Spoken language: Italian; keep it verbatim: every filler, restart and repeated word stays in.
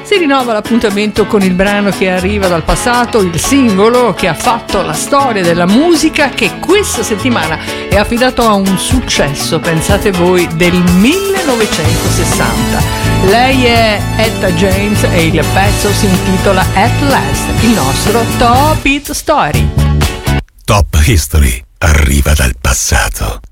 Si rinnova l'appuntamento con il brano che arriva dal passato, il singolo che ha fatto la storia della musica, che questa settimana è affidato a un successo, pensate voi, del millenovecentosessanta. Lei è Etta James e il pezzo si intitola At Last, il nostro Top Hit Story. Top History arriva dal passato.